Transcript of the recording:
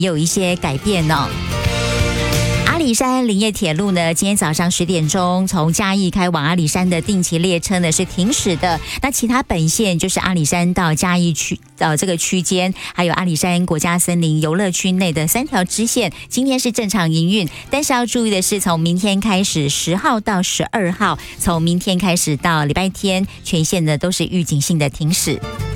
也有一些改变呢。阿里山林业铁路呢，今天早上10点钟从嘉义开往阿里山的定期列车呢是停驶的。那其他本线就是阿里山到嘉义区这个区间，还有阿里山国家森林游乐区内的3条支线，今天是正常营运。但是要注意的是，从明天开始10号到12号，从明天开始到礼拜天，全线呢都是预警性的停驶。